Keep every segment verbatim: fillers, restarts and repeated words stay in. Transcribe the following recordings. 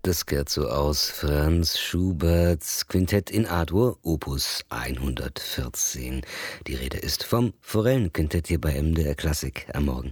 Das Scherzo aus Franz Schuberts Quintett in A-Dur, Opus hundertvierzehn. Die Rede ist vom Forellenquintett hier bei M D R Klassik am Morgen.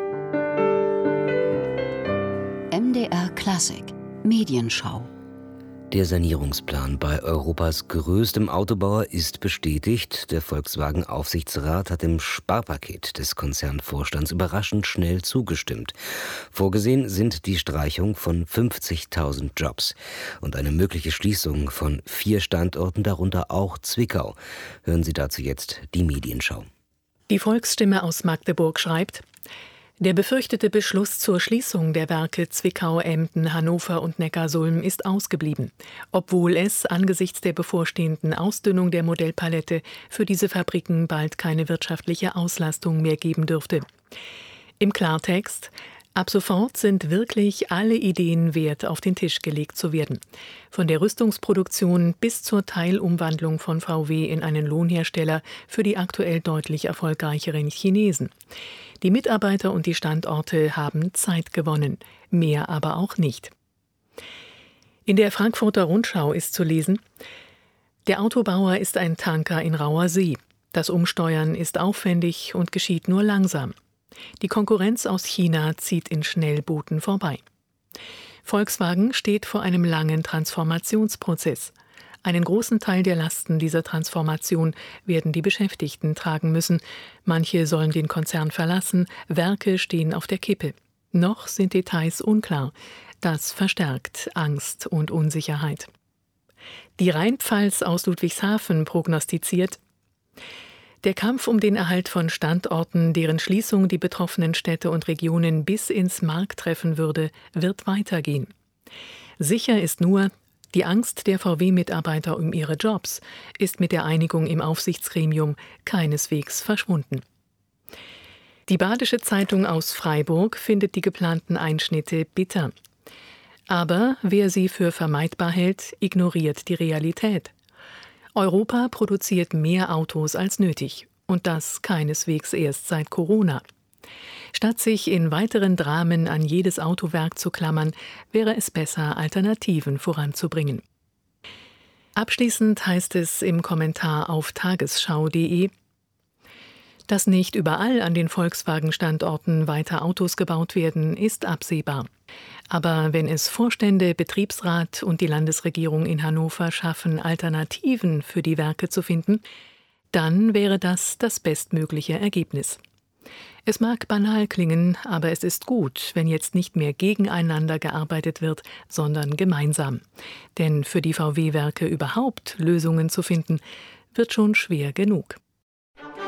M D R Klassik Medienschau. Der Sanierungsplan bei Europas größtem Autobauer ist bestätigt. Der Volkswagen-Aufsichtsrat hat dem Sparpaket des Konzernvorstands überraschend schnell zugestimmt. Vorgesehen sind die Streichung von fünfzigtausend Jobs und eine mögliche Schließung von vier Standorten, darunter auch Zwickau. Hören Sie dazu jetzt die Medienschau. Die Volksstimme aus Magdeburg schreibt: Der befürchtete Beschluss zur Schließung der Werke Zwickau, Emden, Hannover und Neckarsulm ist ausgeblieben, obwohl es angesichts der bevorstehenden Ausdünnung der Modellpalette für diese Fabriken bald keine wirtschaftliche Auslastung mehr geben dürfte. Im Klartext: Ab sofort sind wirklich alle Ideen wert, auf den Tisch gelegt zu werden. Von der Rüstungsproduktion bis zur Teilumwandlung von V W in einen Lohnhersteller für die aktuell deutlich erfolgreicheren Chinesen. Die Mitarbeiter und die Standorte haben Zeit gewonnen, mehr aber auch nicht. In der Frankfurter Rundschau ist zu lesen: Der Autobauer ist ein Tanker in rauer See. Das Umsteuern ist aufwendig und geschieht nur langsam. Die Konkurrenz aus China zieht in Schnellbooten vorbei. Volkswagen steht vor einem langen Transformationsprozess. Einen großen Teil der Lasten dieser Transformation werden die Beschäftigten tragen müssen. Manche sollen den Konzern verlassen, Werke stehen auf der Kippe. Noch sind Details unklar. Das verstärkt Angst und Unsicherheit. Die Rheinpfalz aus Ludwigshafen prognostiziert: Der Kampf um den Erhalt von Standorten, deren Schließung die betroffenen Städte und Regionen bis ins Mark treffen würde, wird weitergehen. Sicher ist nur, die Angst der V W-Mitarbeiter um ihre Jobs ist mit der Einigung im Aufsichtsgremium keineswegs verschwunden. Die Badische Zeitung aus Freiburg findet die geplanten Einschnitte bitter. Aber wer sie für vermeidbar hält, ignoriert die Realität. Europa produziert mehr Autos als nötig. Und das keineswegs erst seit Corona. Statt sich in weiteren Dramen an jedes Autowerk zu klammern, wäre es besser, Alternativen voranzubringen. Abschließend heißt es im Kommentar auf tagesschau punkt de: Dass nicht überall an den Volkswagen-Standorten weiter Autos gebaut werden, ist absehbar. Aber wenn es Vorstände, Betriebsrat und die Landesregierung in Hannover schaffen, Alternativen für die Werke zu finden, dann wäre das das bestmögliche Ergebnis. Es mag banal klingen, aber es ist gut, wenn jetzt nicht mehr gegeneinander gearbeitet wird, sondern gemeinsam. Denn für die V W-Werke überhaupt Lösungen zu finden, wird schon schwer genug.